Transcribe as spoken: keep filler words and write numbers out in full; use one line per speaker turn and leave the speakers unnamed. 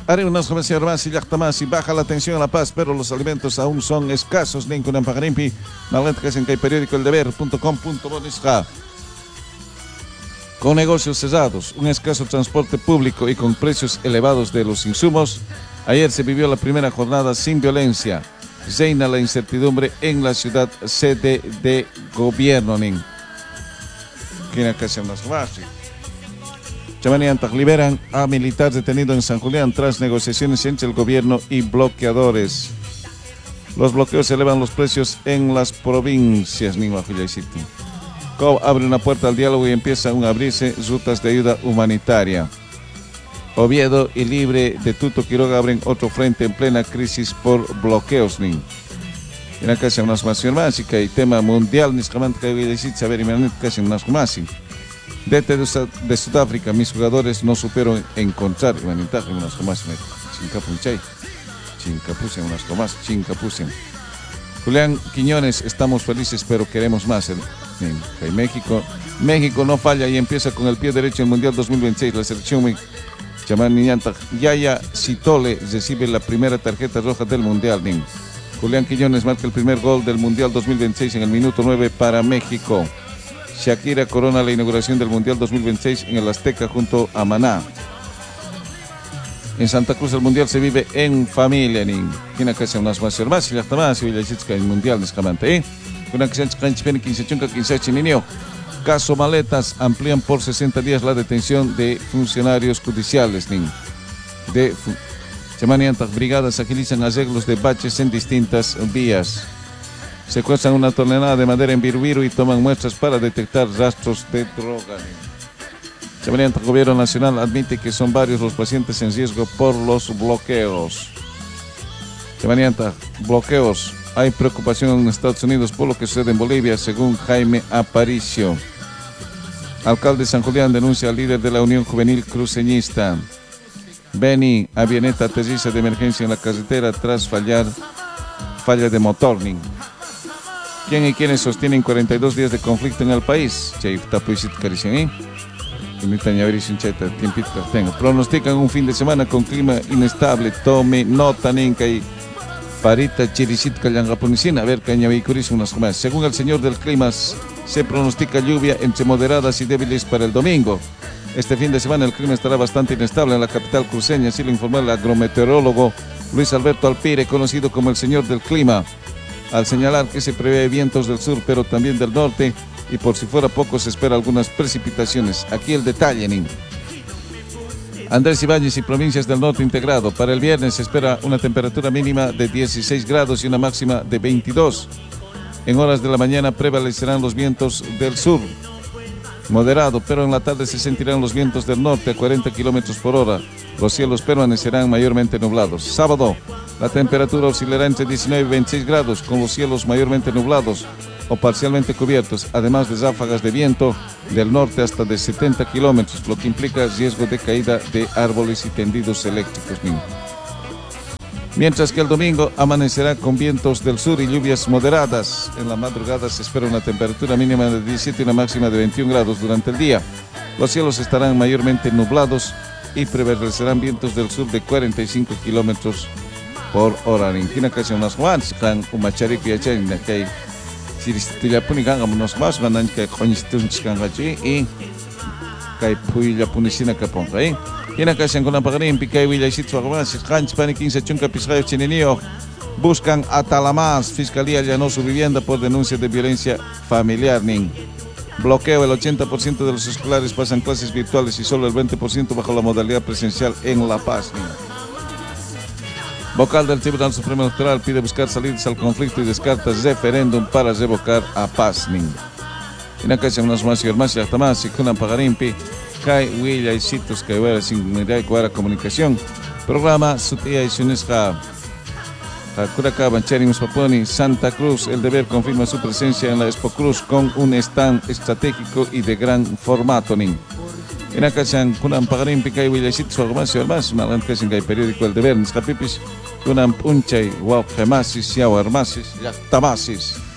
Haré unas comerciales más y más y baja la tensión en La Paz, pero los alimentos aún son escasos. Ninguno Pagarimpi, Malente que es en que periódico el deber punto com punto bonisca. Con negocios cerrados, un escaso transporte público y con precios elevados de los insumos, ayer se vivió la primera jornada sin violencia. Reina la incertidumbre en la ciudad sede de gobierno. Chamaniantaj liberan a militar detenido en San Julián tras negociaciones entre el gobierno y bloqueadores. Los bloqueos elevan los precios en las provincias. C O B abre una puerta al diálogo y empiezan a abrirse rutas de ayuda humanitaria. Oviedo y Libre de Tuto Quiroga abren otro frente en plena crisis por bloqueos. En la casa unas más y que hay tema mundial ni que decir saber y casi unas más. Desde de Sudáfrica mis jugadores no supieron encontrar unas más chincapunchay chincapusen unas más chincapusen. Julián Quiñones, estamos felices pero queremos más. En, en México México no falla y empieza con el pie derecho en el Mundial dos mil veintiséis. La selección Chamaniantaj Yaya Sitole recibe la primera tarjeta roja del Mundial. Julián Quiñones marca el primer gol del Mundial dos mil veintiséis en el minuto nueve para México. Shakira corona la inauguración del Mundial dos mil veintiséis en el Azteca junto a Maná. En Santa Cruz el Mundial se vive en familia. Tiene que ser unas más hermanas y las demás y el Mundial escamante. Una que se han quince chunca quince chininio. Caso Maletas amplían por sesenta días la detención de funcionarios judiciales. De Chamaniantaj brigadas agilizan arreglos de baches en distintas vías. Secuestran una tonelada de madera en Birubiru y toman muestras para detectar rastros de droga. Chamaniantaj Gobierno Nacional admite que son varios los pacientes en riesgo por los bloqueos. Chamaniantaj bloqueos. Hay preocupación en Estados Unidos por lo que sucede en Bolivia, según Jaime Aparicio. Alcalde de San Julián denuncia al líder de la Unión Juvenil Cruceñista. Beni, avioneta aterriza de emergencia en la carretera tras fallar falla de motor. ¿Quién y quiénes sostienen cuarenta y dos días de conflicto en el país? Pronostican un fin de semana con clima inestable. Tome nota, Ninca y Parita Chirisit Callangapunicina. A ver, Cañavicuris, unas más. Según el señor del clima, se pronostica lluvia entre moderadas y débiles para el domingo. Este fin de semana el clima estará bastante inestable en la capital cruceña, así lo informó el agrometeorólogo Luis Alberto Alpire, conocido como el señor del clima, al señalar que se prevé vientos del sur, pero también del norte, y por si fuera poco se espera algunas precipitaciones. Aquí el detalle, Nin. Andrés Ibáñez y provincias del norte integrado. Para el viernes se espera una temperatura mínima de dieciséis grados y una máxima de veintidós. En horas de la mañana prevalecerán los vientos del sur, moderado, pero en la tarde se sentirán los vientos del norte a cuarenta kilómetros por hora. Los cielos permanecerán mayormente nublados. Sábado, la temperatura oscilará entre diecinueve y veintiséis grados, con los cielos mayormente nublados o parcialmente cubiertos, además de ráfagas de viento del norte hasta de setenta kilómetros, lo que implica riesgo de caída de árboles y tendidos eléctricos. Mientras que el domingo amanecerá con vientos del sur y lluvias moderadas. En la madrugada se espera una temperatura mínima de diecisiete y una máxima de veintiún grados durante el día. Los cielos estarán mayormente nublados y prevalecerán vientos del sur de cuarenta y cinco kilómetros por hora. En Quina casi unas más, kan umachari que hay en que si ya punigan unos más, ganan que constituyen chicangachi y que puya punisina que ponga ahí. Quina casi en una pagarín pica y villasito armas, canch pani quince chunca pisrayo chinenio. Buscan a Talamas, Fiscalía allanó su vivienda por denuncia de violencia familiar. Nin. Bloqueo, el ochenta por ciento de los escolares pasan clases virtuales y solo el veinte por ciento bajo la modalidad presencial en La Paz. Nin. Vocal del Tribunal Supremo Electoral pide buscar salidas al conflicto y descarta referéndum para revocar a Paz. Nin. En la casa unas más y hermanas y hasta más, y con una pagarimpi, Kai Willa y Citos que hubiera sin mirar y comunicación. Programa Sutia y Sunesca. Curaca, Bancheri, Paponi, Santa Cruz. El Deber confirma su presencia en la Expo Cruz con un stand estratégico y de gran formato. Nin. En la casa Kunan Pagarín, Pica y Willa y Citos, hermanas y hermanas, Malan que en el periódico El Deber, Niscapipis, Kunan Punchay, Wow, Gemasis, Yao Hermasis, Tamasis.